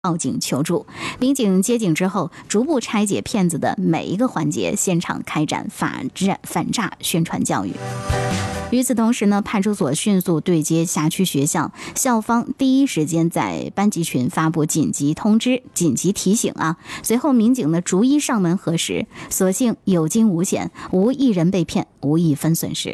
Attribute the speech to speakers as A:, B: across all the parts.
A: 报警求助。民警接警之后，逐步拆解骗子的每一个环节，现场开展反诈宣传教育。与此同时呢，派出所迅速对接辖区学校，校方第一时间在班级群发布紧急通知、紧急提醒啊。随后民警呢逐一上门核实，所幸有惊无险，无一人被骗，无一分损失。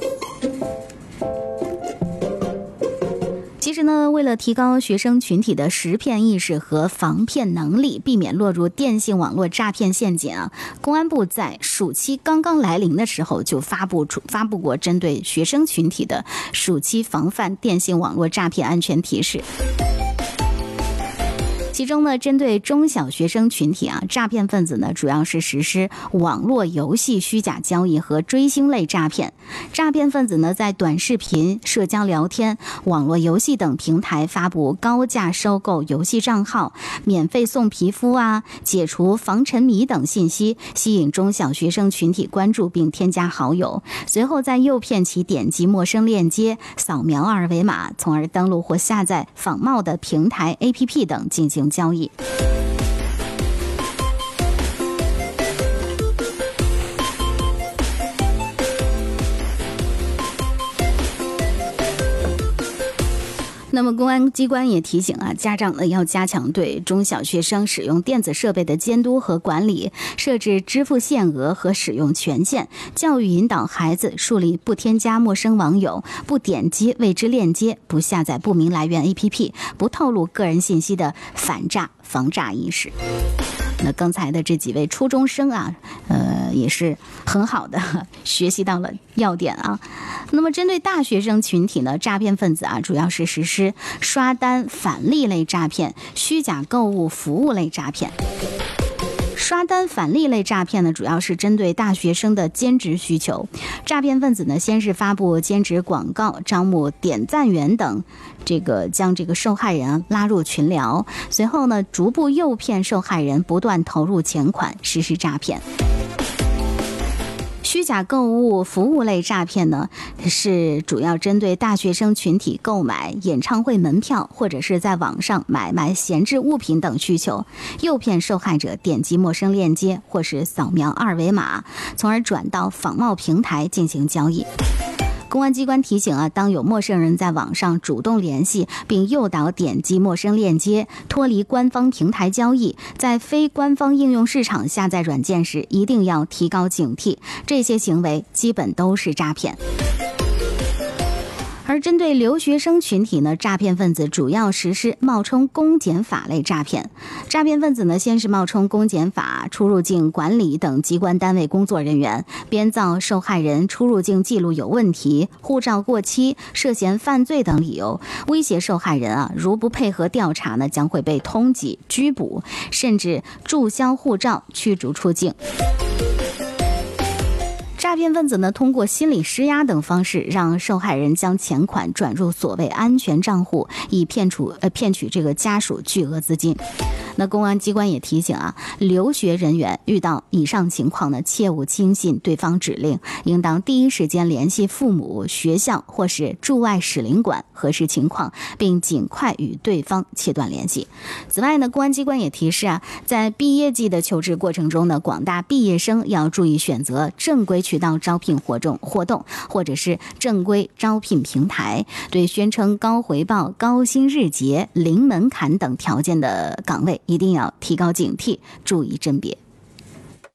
A: 其实呢，为了提高学生群体的识骗意识和防骗能力，避免落入电信网络诈骗陷阱啊，公安部在暑期刚刚来临的时候就发布过针对学生群体的暑期防范电信网络诈骗安全提示。其中呢，针对中小学生群体啊，诈骗分子呢主要是实施网络游戏虚假交易和追星类诈骗。诈骗分子呢在短视频、社交聊天、网络游戏等平台发布高价收购游戏账号、免费送皮肤啊、解除防沉迷等信息，吸引中小学生群体关注并添加好友，随后再诱骗其点击陌生链接、扫描二维码，从而登录或下载仿冒的平台 APP 等进行交易。那么公安机关也提醒啊，家长呢要加强对中小学生使用电子设备的监督和管理，设置支付限额和使用权限，教育引导孩子树立不添加陌生网友、不点击未知链接、不下载不明来源 APP、不透露个人信息的反诈防诈意识。那刚才的这几位初中生啊，也是很好的学习到了要点啊。那么针对大学生群体呢，诈骗分子啊主要是实施刷单返利类诈骗、虚假购物服务类诈骗。刷单返利类诈骗呢，主要是针对大学生的兼职需求。诈骗分子呢，先是发布兼职广告，招募点赞员等，将这个受害人拉入群聊，随后呢，逐步诱骗受害人不断投入钱款，实施诈骗。虚假购物服务类诈骗呢，是主要针对大学生群体购买演唱会门票或者是在网上买卖闲置物品等需求，诱骗受害者点击陌生链接或是扫描二维码，从而转到仿冒平台进行交易。公安机关提醒啊，当有陌生人在网上主动联系并诱导点击陌生链接，脱离官方平台交易，在非官方应用市场下载软件时，一定要提高警惕，这些行为基本都是诈骗。而针对留学生群体呢，诈骗分子主要实施冒充公检法类诈骗。诈骗分子呢，先是冒充公检法、出入境管理等机关单位工作人员，编造受害人出入境记录有问题、护照过期、涉嫌犯罪等理由，威胁受害人啊，如不配合调查呢，将会被通缉、拘捕，甚至注销护照、驱逐出境。诈骗分子呢，通过心理施压等方式，让受害人将钱款转入所谓安全账户，以骗取这个家属巨额资金。那公安机关也提醒啊，留学人员遇到以上情况呢，切勿轻信对方指令，应当第一时间联系父母、学校或是驻外使领馆核实情况，并尽快与对方切断联系。此外呢，公安机关也提示啊，在毕业季的求职过程中呢，广大毕业生要注意选择正规渠道招聘活动，或者是正规招聘平台，对宣称高回报、高薪日结、零门槛等条件的岗位，一定要提高警惕，注意甄别。